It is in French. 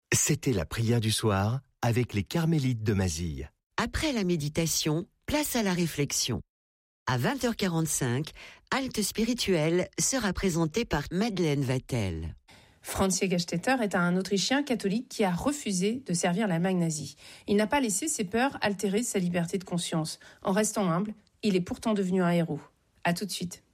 C'était la prière du soir avec les Carmélites de Mazille. Après la méditation, place à la réflexion. À 20h45, Halte spirituelle sera présentée par Madeleine Vatel. Franz Jägerstätter est un Autrichien catholique qui a refusé de servir l'Allemagne nazie. Il n'a pas laissé ses peurs altérer sa liberté de conscience. En restant humble, il est pourtant devenu un héros. À tout de suite.